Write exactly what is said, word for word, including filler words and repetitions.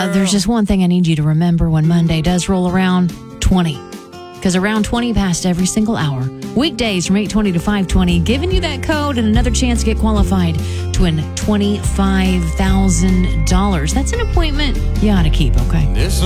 Uh, there's just one thing I need you to remember when Monday does roll around, twenty. Because around twenty passed every single hour. Weekdays from eight twenty to five twenty, giving you that code and another chance to get qualified to win twenty-five thousand dollars. That's an appointment you ought to keep, okay?